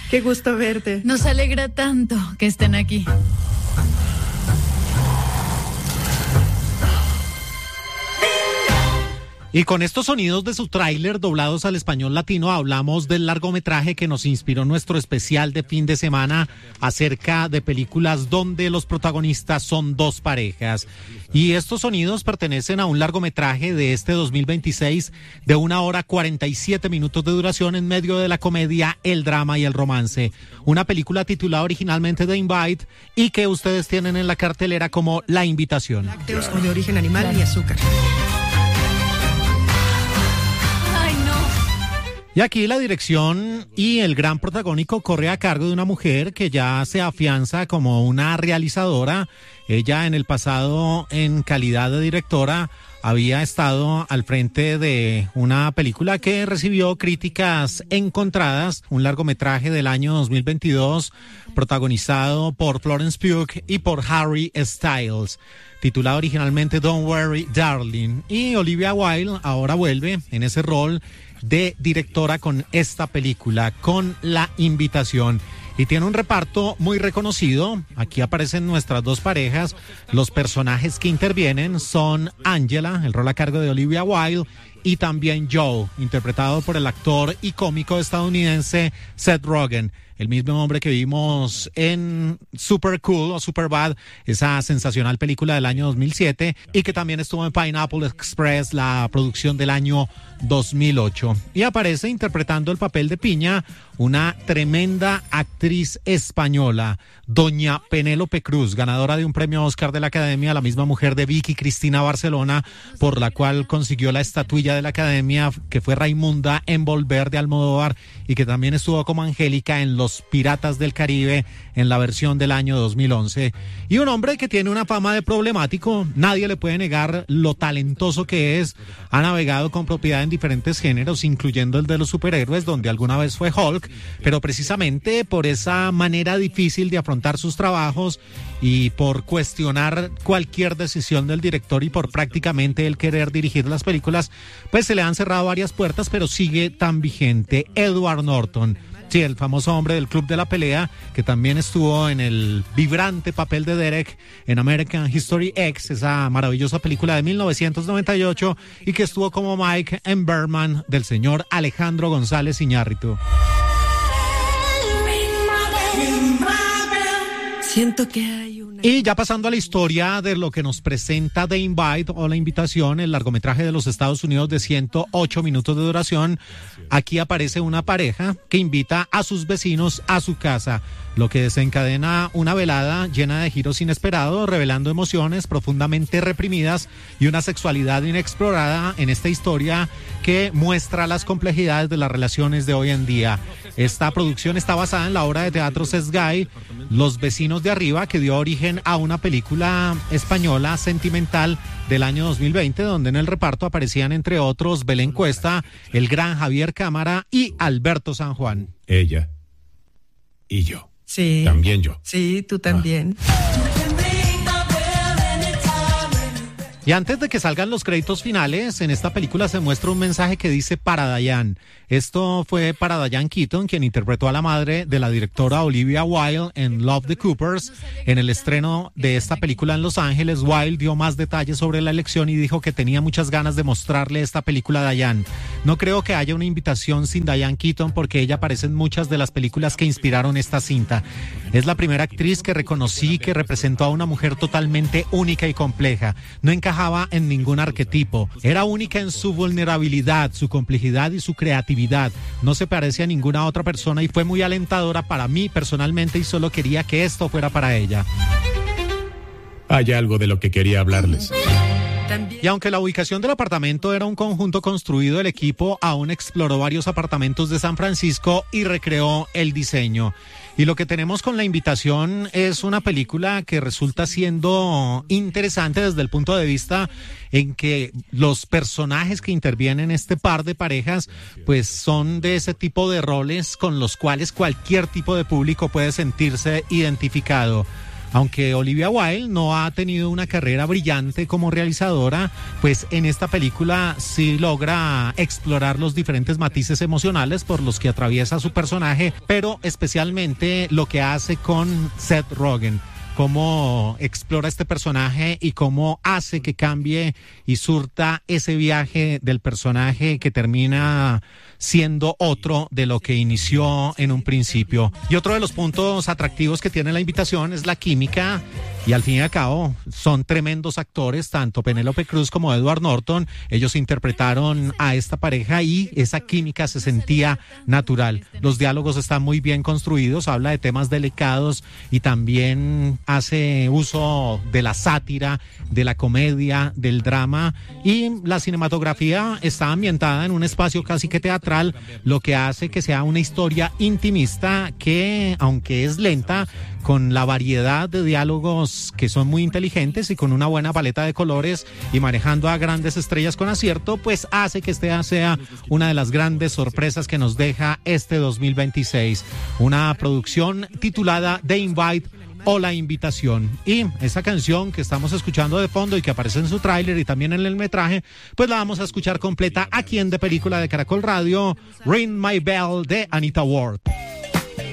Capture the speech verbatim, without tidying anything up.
Qué gusto verte. Nos alegra tanto que estén aquí. Y con estos sonidos de su tráiler doblados al español latino, hablamos del largometraje que nos inspiró nuestro especial de fin de semana acerca de películas donde los protagonistas son dos parejas. Y estos sonidos pertenecen a un largometraje de este dos mil veintiséis de una hora cuarenta y siete minutos de duración en medio de la comedia, el drama y el romance. Una película titulada originalmente The Invite y que ustedes tienen en la cartelera como La Invitación. Lácteos o de origen animal y azúcar. Y aquí la dirección y el gran protagónico corre a cargo de una mujer que ya se afianza como una realizadora. Ella en el pasado, en calidad de directora, había estado al frente de una película que recibió críticas encontradas, un largometraje del año dos mil veintidós, protagonizado por Florence Pugh y por Harry Styles, titulado originalmente Don't Worry, Darling. Y Olivia Wilde ahora vuelve en ese rol de directora con esta película, con La Invitación. Y tiene un reparto muy reconocido. Aquí aparecen nuestras dos parejas. Los personajes que intervienen son Angela, el rol a cargo de Olivia Wilde, y también Joe, interpretado por el actor y cómico estadounidense Seth Rogen, el mismo hombre que vimos en Super Cool o Super Bad, esa sensacional película del año dos mil siete, y que también estuvo en Pineapple Express, la producción del año dos mil ocho. Y aparece interpretando el papel de Piña una tremenda actriz española, doña Penélope Cruz, ganadora de un premio Oscar de la Academia, la misma mujer de Vicky Cristina Barcelona, por la cual consiguió la estatuilla de la Academia, que fue Raimunda en Volver de Almodóvar, y que también estuvo como Angélica en Los Piratas del Caribe en la versión del año dos mil once. Y un hombre que tiene una fama de problemático, nadie le puede negar lo talentoso que es. Ha navegado con propiedad en diferentes géneros, incluyendo el de los superhéroes, donde alguna vez fue Hulk, pero precisamente por esa manera difícil de afrontar sus trabajos y por cuestionar cualquier decisión del director y por prácticamente el querer dirigir las películas, pues se le han cerrado varias puertas, pero sigue tan vigente. Edward Norton, sí, el famoso hombre del Club de la Pelea, que también estuvo en el vibrante papel de Derek en American History X, esa maravillosa película de mil novecientos noventa y ocho, y que estuvo como Mike en Birdman del señor Alejandro González Iñárritu. Siento que hay una... Y ya pasando a la historia de lo que nos presenta The Invite o La Invitación, el largometraje de los Estados Unidos de ciento ocho minutos de duración, aquí aparece una pareja que invita a sus vecinos a su casa, lo que desencadena una velada llena de giros inesperados, revelando emociones profundamente reprimidas y una sexualidad inexplorada en esta historia que muestra las complejidades de las relaciones de hoy en día. Esta producción está basada en la obra de teatro Sesgay, Los Vecinos de Arriba, que dio origen a una película española sentimental del año dos mil veinte, donde en el reparto aparecían entre otros Belén Cuesta, el gran Javier Cámara y Alberto San Juan. Ella y yo. Sí. También yo. Sí, tú también. Ah. Y antes de que salgan los créditos finales, en esta película se muestra un mensaje que dice para Diane. Esto fue para Diane Keaton, quien interpretó a la madre de la directora Olivia Wilde en Love the Coopers. En el estreno de esta película en Los Ángeles, Wilde dio más detalles sobre la elección y dijo que tenía muchas ganas de mostrarle esta película a Diane. No creo que haya una invitación sin Diane Keaton porque ella aparece en muchas de las películas que inspiraron esta cinta. Es la primera actriz que reconocí que representó a una mujer totalmente única y compleja. No encajaba en ningún arquetipo. Era única en su vulnerabilidad, su complejidad y su creatividad. No se parece a ninguna otra persona y fue muy alentadora para mí personalmente y solo quería que esto fuera para ella. Hay algo de lo que quería hablarles. Y aunque la ubicación del apartamento era un conjunto construido, el equipo aún exploró varios apartamentos de San Francisco y recreó el diseño. Y lo que tenemos con La Invitación es una película que resulta siendo interesante desde el punto de vista en que los personajes que intervienen en este par de parejas pues son de ese tipo de roles con los cuales cualquier tipo de público puede sentirse identificado. Aunque Olivia Wilde no ha tenido una carrera brillante como realizadora, pues en esta película sí logra explorar los diferentes matices emocionales por los que atraviesa su personaje, pero especialmente lo que hace con Seth Rogen. Cómo explora este personaje y cómo hace que cambie y surta ese viaje del personaje que termina siendo otro de lo que inició en un principio. Y otro de los puntos atractivos que tiene la invitación es la química, y al fin y al cabo son tremendos actores, tanto Penélope Cruz como Edward Norton. Ellos interpretaron a esta pareja y esa química se sentía natural. Los diálogos están muy bien construidos, habla de temas delicados y también hace uso de la sátira, de la comedia, del drama, y la cinematografía está ambientada en un espacio casi que teatral, lo que hace que sea una historia intimista que, aunque es lenta, con la variedad de diálogos que son muy inteligentes y con una buena paleta de colores y manejando a grandes estrellas con acierto, pues hace que esta sea una de las grandes sorpresas que nos deja este dos mil veintiséis. Una producción titulada The Invite o La Invitación. Y esa canción que estamos escuchando de fondo y que aparece en su tráiler y también en el metraje, pues la vamos a escuchar completa aquí en De Película de Caracol Radio, Ring My Bell de Anita Ward.